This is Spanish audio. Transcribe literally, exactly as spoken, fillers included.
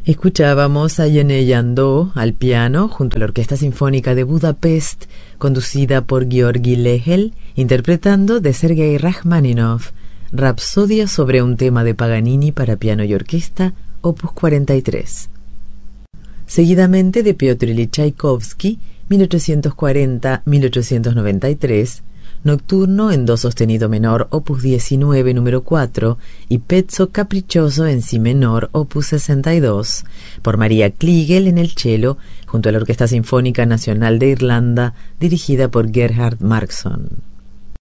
Escuchábamos a Yene Yandó al piano junto a la Orquesta Sinfónica de Budapest, conducida por Georgi Lehel, interpretando de Sergei Rachmaninoff, Rapsodia sobre un tema de Paganini para piano y orquesta, opus cuarenta y tres. Seguidamente de Piotr Ilich Tchaikovsky, mil ochocientos cuarenta a mil ochocientos noventa y tres, Nocturno en do sostenido menor, opus diecinueve, número cuatro, y Pezzo caprichoso en si menor, opus sesenta y dos, por María Kliegel en el cello, junto a la Orquesta Sinfónica Nacional de Irlanda, dirigida por Gerhard Markson.